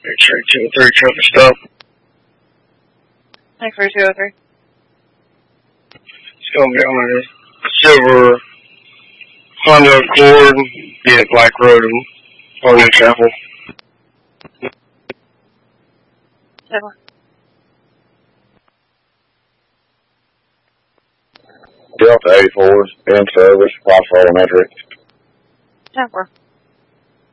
X-ray 203, traffic stop. X-ray 203. It's going to be on a silver Honda Accord, yeah, Black Road, on New Chapel. 7. Delta 84 is in service, possible elementary. 10-4.